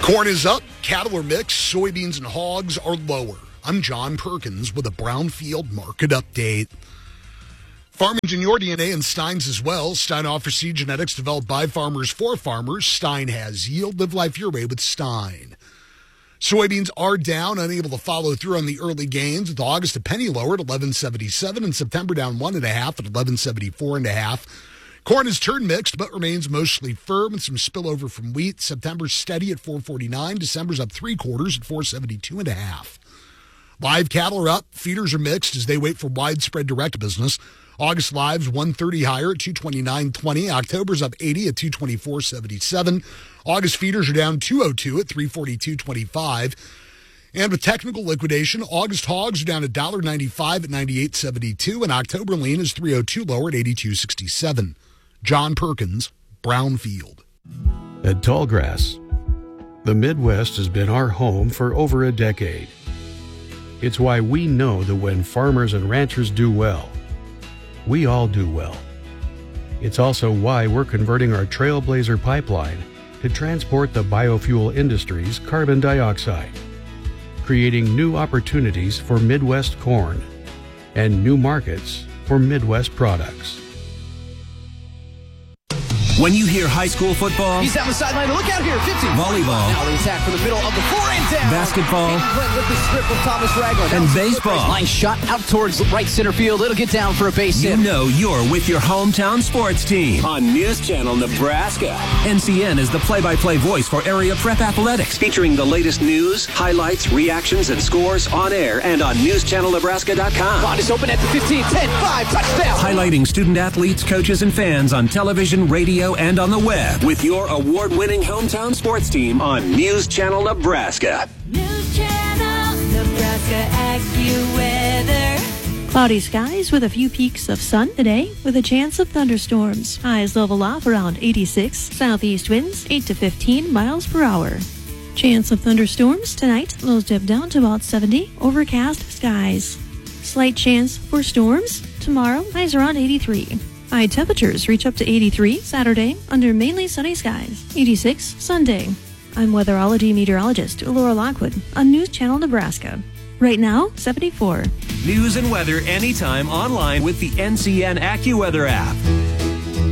Corn is up, cattle are mixed, soybeans and hogs are lower. I'm John Perkins with a Brownfield market update. Farming's in your DNA and Stein's as well. Stein offers seed genetics developed by farmers for farmers. Stein has yield. Live life your way with Stein. Soybeans are down, unable to follow through on the early gains, with August a penny lower at 11.77 and September down 1.5 at 11.74.5. Corn is turned mixed, but remains mostly firm and some spillover from wheat. September's steady at 4.49. December's up 3/4 at 4.72.5. Live cattle are up. Feeders are mixed as they wait for widespread direct business. August lives 130 higher at 229.20. October's up 80 at 224.77. August feeders are down 202 at 342.25. And with technical liquidation, August hogs are down $1.95 at 98.72, and October lean is 302 lower at 82.67. John Perkins, Brownfield. At Tallgrass, the Midwest has been our home for over a decade. It's why we know that when farmers and ranchers do well, we all do well. It's also why we're converting our Trailblazer pipeline to transport the biofuel industry's carbon dioxide, creating new opportunities for Midwest corn and new markets for Midwest products. When you hear high school football, he's down the sideline. Look out here, 50. Volleyball, now the attack from the middle of the floor and down. Basketball, with the strip of Thomas Ragland. And baseball. Line shot out towards right center field. It'll get down for a base hit. You know you're with your hometown sports team on News Channel Nebraska. NCN is the play-by-play voice for area prep athletics, featuring the latest news, highlights, reactions, and scores on air and on newschannelnebraska.com. Bond is open at the 15, 10, 5, touchdown. Highlighting student athletes, coaches, and fans on television, radio, and on the web with your award-winning hometown sports team on News Channel Nebraska. News Channel Nebraska AccuWeather. Cloudy skies with a few peaks of sun today with a chance of thunderstorms. Highs level off around 86. Southeast winds 8 to 15 miles per hour. Chance of thunderstorms tonight. Lows dip down to about 70. Overcast skies. Slight chance for storms. Tomorrow, highs around 83. High temperatures reach up to 83 Saturday under mainly sunny skies. 86 Sunday. I'm weatherology meteorologist Laura Lockwood on News Channel Nebraska. Right now, 74. News and weather anytime online with the NCN AccuWeather app.